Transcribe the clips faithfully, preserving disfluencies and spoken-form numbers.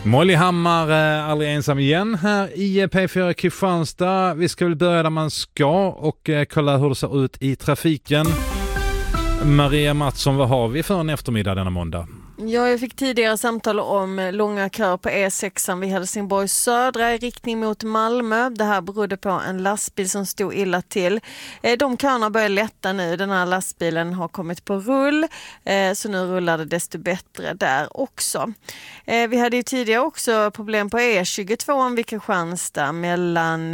Molly Hammar är aldrig ensam igen här i P fyra Kristianstad. Vi ska väl börja där man ska och kolla hur det ser ut i trafiken. Maria Mattsson, vad har vi för en eftermiddag denna måndag? Ja, jag fick tidigare samtal om långa köer på E sex vid Helsingborg södra i riktning mot Malmö. Det här berodde på en lastbil som stod illa till. De köerna börjar lätta nu. Den här lastbilen har kommit på rull, så nu rullar det desto bättre där också. Vi hade ju tidigare också problem på E tjugotvå vid Kristianstad mellan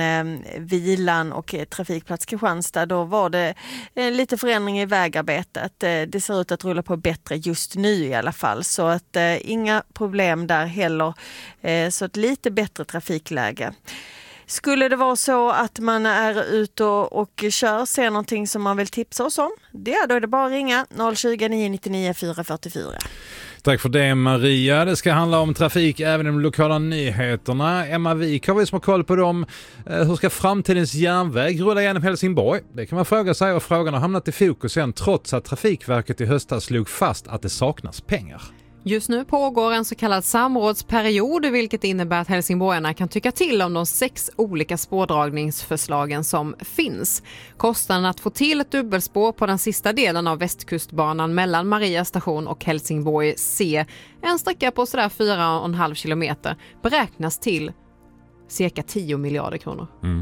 Vilan och trafikplats Kristianstad. Då var det lite förändring i vägarbetet. Det ser ut att rulla på bättre just nu i alla fall. Så att eh, inga problem där heller. Eh, så ett lite bättre trafikläge. Skulle det vara så att man är ute och, och kör, ser någonting som man vill tipsa oss om, det, då är det bara att ringa noll tjugo, nio nittionio, fyra fyrtiofyra. Tack för det, Maria. Det ska handla om trafik även i de lokala nyheterna. Emma Wik har vi som har koll på dem. Hur ska framtidens järnväg rulla igenom Helsingborg? Det kan man fråga sig, och frågan har hamnat i fokus igen trots att Trafikverket i höstas slog fast att det saknas pengar. Just nu pågår en så kallad samrådsperiod, vilket innebär att helsingborgarna kan tycka till om de sex olika spårdragningsförslagen som finns. Kostnaden att få till ett dubbelspår på den sista delen av Västkustbanan mellan Maria station och Helsingborg C, en sträcka på sådär fyra och en halv kilometer, beräknas till cirka tio miljarder kronor. Mm.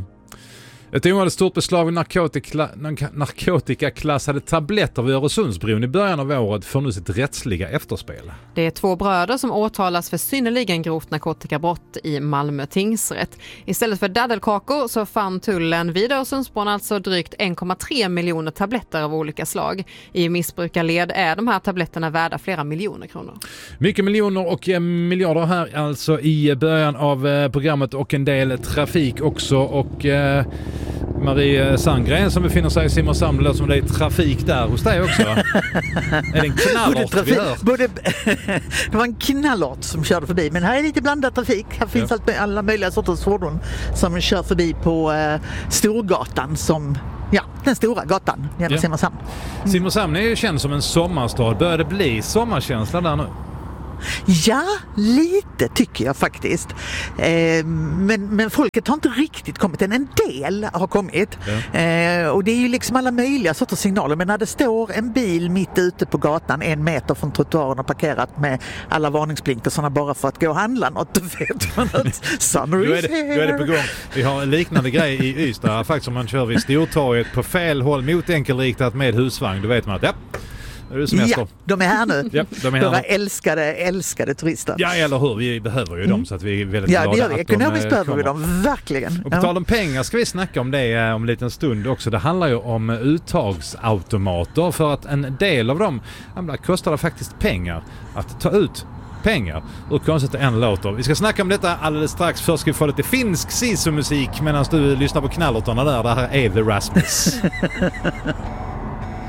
Ett ovanligt stort beslag av narkotika, narkotikaklassade tabletter vid Öresundsbron i början av året får nu sitt rättsliga efterspel. Det är två bröder som åtalas för synnerligen grovt narkotikabrott i Malmö tingsrätt. Istället för daddelkakor så fann tullen vid Öresundsbron alltså drygt en komma tre miljoner tabletter av olika slag. I missbrukarled är de här tabletterna värda flera miljoner kronor. Mycket miljoner och miljarder här alltså i början av programmet, och en del trafik också. Och eh, Marie Sandgren som befinner sig i Simrishamn, låter som det är trafik där hos dig också. Är det en knallart trafik, vi hör? både, det var en knallart som körde förbi, men här är lite blandad trafik. Här finns ja. allt, alla möjliga sorters fordon som kör förbi på uh, Storgatan, som ja, den stora gatan genom ja. Simrishamn. Mm. Simrishamn är ju känd som en sommarstad. Börjar det bli sommarkänsla där nu? Ja, lite tycker jag faktiskt. Eh, men, men folket har inte riktigt kommit än. En del har kommit. Ja. Eh, och det är ju liksom alla möjliga sorters signaler. Men när det står en bil mitt ute på gatan en meter från trottoaren och parkerat med alla varningsblinkersarna bara för att gå och handla något, då vet man att summer is då, är det, då är det på gång. Vi har en liknande grej i Ystad. Faktiskt om man kör vid Stortorget på fel håll mot enkelriktat med husvagn, då vet man att ja, ja, de är här nu. Ja, de är här Våra nu. älskade, älskade turister. Ja, eller hur? Vi behöver ju mm. dem, så att vi är väldigt ja, glada. Ja, det gör vi. Ekonomiskt behöver kommer. vi dem, verkligen. Och på tal om pengar ska vi snacka om det om en liten stund också. Det handlar ju om uttagsautomater, för att en del av dem kostar det faktiskt pengar att ta ut pengar. Hur konstigt det än låter. Vi ska snacka om detta alldeles strax. Först ska vi få lite finsk sisu-musik medan du lyssnar på knallertorna där. Det här är The Rasmus.